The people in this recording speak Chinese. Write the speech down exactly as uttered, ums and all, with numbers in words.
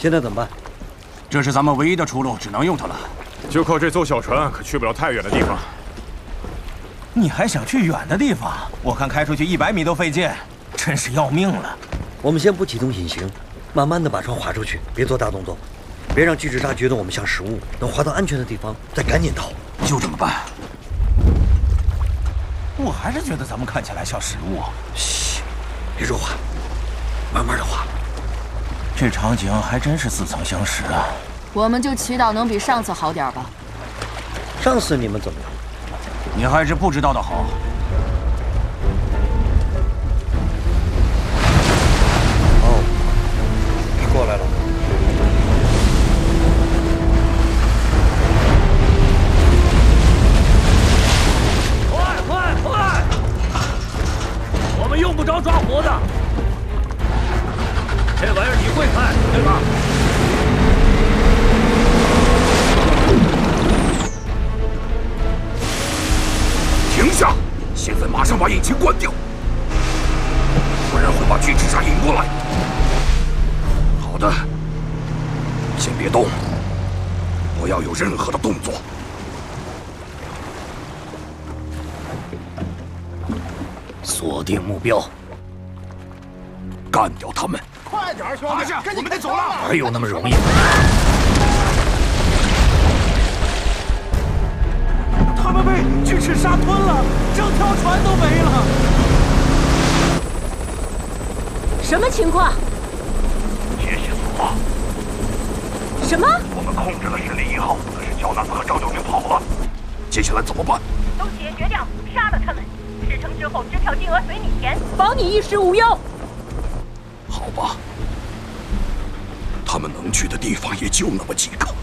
现在怎么办？ 这是咱们唯一的出路，只能用它了。 就靠这艘小船，可去不了太远的地方。 你还想去远的地方？我看开出去一百米都费劲，真是要命了。 我们先不启动隐形，慢慢的把船划出去，别做大动作，别让巨齿鲨觉得我们像食物。等划到安全的地方，再赶紧逃。 就这么办。 我还是觉得咱们看起来像食物。 嘘，别说话，慢慢的划。 这场景还真是似曾相识啊。 我们就祈祷能比上次好点吧。 上次你们怎么样？ 你还是不知道的好。 哦，你过来了。 快快快！我们用不着抓活的，这玩意儿你会开对吧？ 停下！现在马上把引擎关掉，不然会把巨齿鲨引过来。好的，先别动，不要有任何的动作。锁定目标，干掉他们！ 快点，兄弟， 我们得走了。 哪有那么容易？ 他们被巨齿鲨吞了，整条船都没了。 什么情况？ 解析死亡。 什么？ 我们控制了神力一号，可是乔纳斯和张九军跑了。接下来怎么办？ 都解决掉，杀了他们。事成之后，支票金额随你填，保你衣食无忧。 好吧，他们能去的地方也就那么几个。